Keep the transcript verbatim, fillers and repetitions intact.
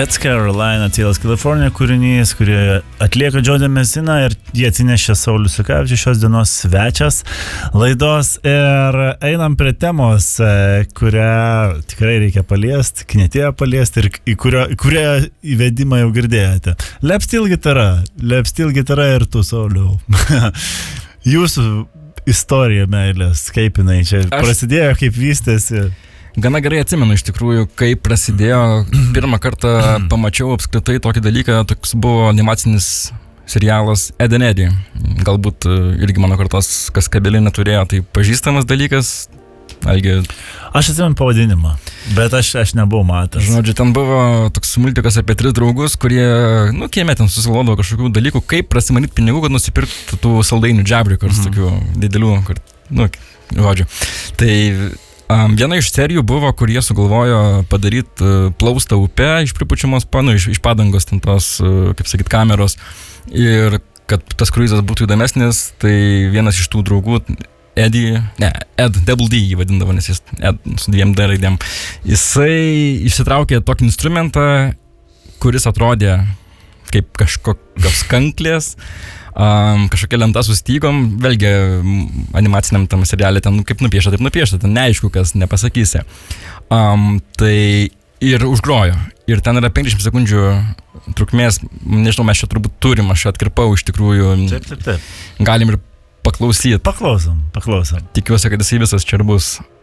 Heads Carolina, Tales California kūrinys, kurį atlieka Džodė Mesina ir jie atsinešė Saulius Sukavičius, šios dienos svečias laidos. Ir einam prie temos, kurią tikrai reikia paliesti, knietėjo paliesti ir į kurio, į kurią įvedimą jau girdėjote. Lap Steel gitara, Lap Steel gitara ir tu, Sauliau. Jūsų istorija meilės, kaip jinai čia Aš... prasidėjo, kaip vystėsi. Gana gerai atsimenu iš tikrųjų, kaip prasidėjo. Pirmą kartą pamačiau apskritai tokį dalyką, toks buvo animacinis serialas Ed and Eddie. Galbūt irgi mano kartos, kas kabelį neturėjo, tai pažįstamas dalykas. Algi... Aš atsimenu pavadinimą, bet aš, aš nebuvau matęs. Žodžiu, ten buvo toks multikas apie tris draugus, kurie, nu, kieme ten susigalvodavo kažkokių dalykų, kaip prasimanyti pinigų, kad nusipirktų tų saldainių džabrikars, mm. tokių didelių, kur, nu, žodžiu. Tai Um, viena iš serijų buvo, kur jie sugalvojo padaryti uh, plaustą upę iš pripučiamos panų, iš, iš padangos ten tos, uh, kaip sakyt, kameros. Ir kad tas kruizas būtų įdomesnis, tai vienas iš tų draugų, Eddie, ne, Ed, Double D jį vadindavo, nes jis Ed su dviem D raidėm, jisai išsitraukė tokį instrumentą, kuris atrodė kaip kažkokios kanklės. Um, kažkokia lenta su stygom, vėlgi animaciniam tam serialė ten nu, kaip nupiešta, taip nupiešta, ten neaišku, kas nepasakysi. Um, tai ir užgrojo. Ir ten yra penkiasdešimt sekundžių trukmės, nežinau, mes čia turbūt turim, aš atkirpau iš tikrųjų. Taip, taip, taip. Galim ir paklausyti. Paklausom, paklausom. Tikiuosi, kad jisai visas čia ir bus.